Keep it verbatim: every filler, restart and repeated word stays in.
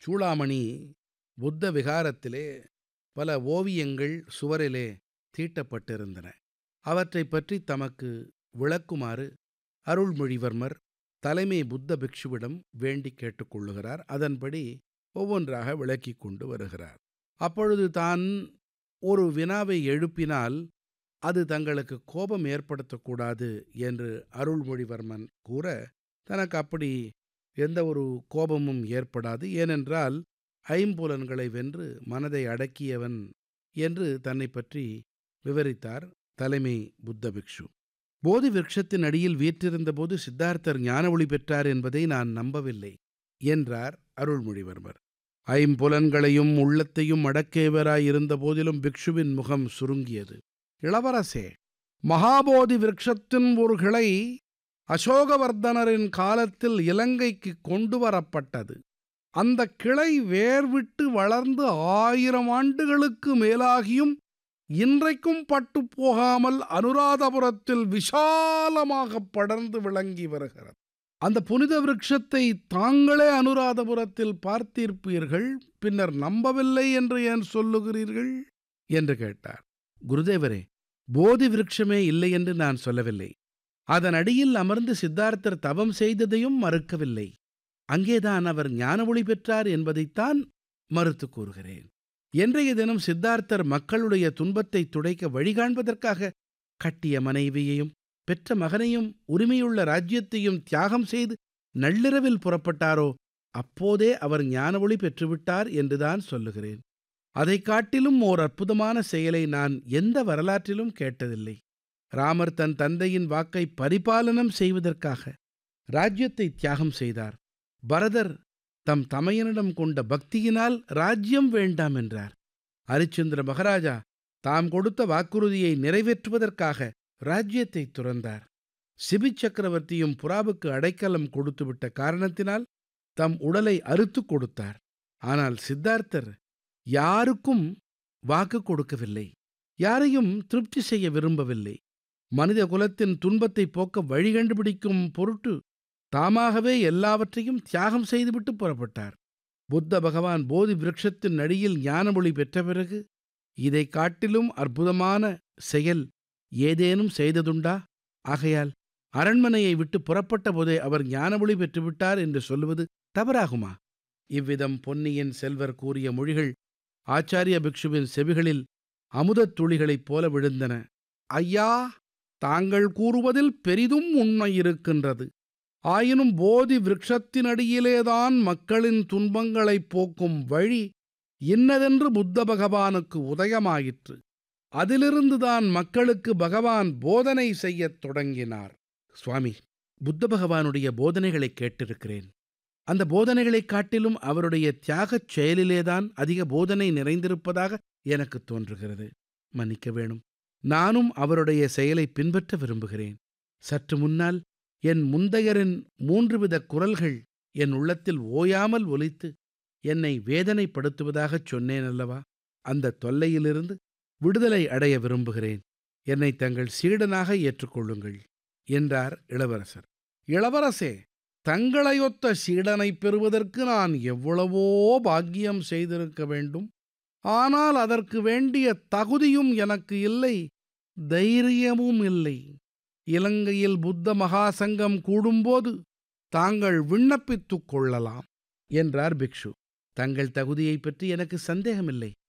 சூளாமணி புத்த விகாரத்திலே பல ஓவியங்கள் சுவரிலே தீட்டப்பட்டிருந்தன. அவற்றைப் பற்றி தமக்கு விளக்குமாறு அருள்மொழிவர்மர் தலைமை புத்த பிக்ஷுவிடம் வேண்டிக் கேட்டுக்கொள்ளுகிறார். அதன்படி ஒவ்வொன்றாக விளக்கிக் கொண்டு வருகிறார். அப்பொழுது தான் ஒரு வினாவை எழுப்பினால் அது தங்களுக்கு கோபம் ஏற்படுத்தக்கூடாது என்று அருள்மொழிவர்மன் கூற, தனக்கு அப்படி எந்த ஒரு கோபமும் ஏற்படாது. ஏனென்றால் ஐம்புலன்களை வென்று மனதை அடக்கியவன் என்று தன்னை பற்றி விவரித்தார் தலைமை புத்த பிக்ஷு. போதி விருட்சத்தின் அடியில் வீற்றிருந்தபோது சித்தார்த்தர் ஞான ஒளி பெற்றார் என்பதை நான் நம்பவில்லை என்றார் அருள்மொழிவர்மர். ஐம்புலன்களையும் உள்ளத்தையும் அடக்கியவராயிருந்த போதிலும் பிக்ஷுவின் முகம் சுருங்கியது. இளவரசே, மகாபோதி விருட்சத்தின் ஒரு கிளை அசோகவர்தனரின் காலத்தில் இலங்கைக்கு கொண்டு வரப்பட்டது. அந்த கிளை வேர்விட்டு வளர்ந்து ஆயிரம் ஆண்டுகளுக்கு மேலாகியும் இன்றைக்கும் பட்டு போகாமல் அனுராதபுரத்தில் விசாலமாக படர்ந்து விளங்கி வருகிறது. அந்த புனித விருட்சத்தை தாங்களே அனுராதபுரத்தில் பார்த்திருப்பீர்கள், பின்னர் நம்பவில்லை என்று ஏன் சொல்லுகிறீர்கள் என்று கேட்டார். குருதேவரே, போதி விருட்சமே இல்லை என்று நான் சொல்லவில்லை. அதன் அடியில் அமர்ந்து சித்தார்த்தர் தவம் செய்ததையும் மறுக்கவில்லை. அங்கேதான் அவர் ஞான ஒளி பெற்றார் என்பதைத்தான் மறுத்து கூறுகிறேன். இன்றைய தினம் சித்தார்த்தர் மக்களுடைய துன்பத்தை துடைக்க வழிகாண்பதற்காக கட்டிய மனைவியையும் பெற்ற மகனையும் உரிமையுள்ள ராஜ்யத்தையும் தியாகம் செய்து நள்ளிரவில் புறப்பட்டாரோ, அப்போதே அவர் ஞான ஒளி பெற்றுவிட்டார் என்றுதான் சொல்லுகிறேன். அதைக் காட்டிலும் ஓர் அற்புதமான செயலை நான் எந்த வரலாற்றிலும் கேட்டதில்லை. ராமர் தன் தந்தையின் வாக்கை பரிபாலனம் செய்வதற்காக ராஜ்யத்தை தியாகம் செய்தார். பரதர் தம் தமையனிடம் கொண்ட பக்தியினால் ராஜ்யம் வேண்டாம் என்றார். அரிச்சந்திர மகாராஜா தாம் கொடுத்த வாக்குறுதியை நிறைவேற்றுவதற்காக ராஜ்யத்தை துறந்தார். சிபி சக்கரவர்த்தியும் புறாவுக்கு அடைக்கலம் கொடுத்துவிட்ட காரணத்தினால் தம் உடலை அறுத்து கொடுத்தார். ஆனால் சித்தார்த்தர் யாருக்கும் வாக்கு கொடுக்கவில்லை, யாரையும் திருப்தி செய்ய விரும்பவில்லை. மனித குலத்தின் துன்பத்தை போக்க வழி கண்டுபிடிக்கும் பொருட்டு தாமாகவே எல்லாவற்றையும் தியாகம் செய்துவிட்டு புறப்பட்டார். புத்த பகவான் போதி விருட்சத்தின் அடியில் ஞானமொழி பெற்ற பிறகு இதை காட்டிலும் அற்புதமான செயல் ஏதேனும் செய்ததுண்டா? ஆகையால் அரண்மனையை விட்டு புறப்பட்ட போதே அவர் ஞானமொழி பெற்றுவிட்டார் என்று சொல்லுவது தவறாகுமா? இவ்விதம் பொன்னியின் செல்வர் கூறிய மொழிகள் ஆச்சாரிய பிக்ஷுவின் செவிகளில் அமுதத் துளிகளைப் போல விழுந்தன. ஐயா, தாங்கள் கூறுவதில் பெரிதும் உண்மை இருக்கின்றது. ஆயினும் போதி விருட்சத்தினடியிலேதான் மக்களின் துன்பங்களைப் போக்கும் வழி இன்னதென்று புத்த பகவானுக்கு உதயமாயிற்று. அதிலிருந்துதான் மக்களுக்கு பகவான் போதனை செய்யத் தொடங்கினார். சுவாமி, புத்த பகவானுடைய போதனைகளை கேட்டிருக்கிறேன். அந்த போதனைகளைக் காட்டிலும் அவருடைய தியாகச் செயலிலேதான் அதிக போதனை நிறைந்திருப்பதாக எனக்கு தோன்றுகிறது. மன்னிக்க வேணும், நானும் அவருடைய செயலை பின்பற்ற விரும்புகிறேன். சற்று முன்னால் என் முந்தையரின் மூன்று வித குரல்கள் என் உள்ளத்தில் ஓயாமல் ஒலித்து என்னை வேதனைப்படுத்துவதாகச் சொன்னேன் அல்லவா? அந்த தொல்லையிலிருந்து விடுதலை அடைய விரும்புகிறேன். என்னை தங்கள் சீடனாக ஏற்றுக்கொள்ளுங்கள் என்றார் இளவரசர். இளவரசே, தங்களையொத்த சீடனை பெறுவதற்கு நான் எவ்வளவோ பாக்கியம் செய்திருக்க வேண்டும். ஆனால் அதற்கு வேண்டிய தகுதியும் எனக்கு இல்லை, தைரியமும் இல்லை. இலங்கையில் புத்த மகாசங்கம் கூடும்போது தாங்கள் விண்ணப்பித்துக் கொள்ளலாம் என்றார் பிக்ஷு. தங்கள் தகுதியை பற்றி எனக்கு சந்தேகமில்லை.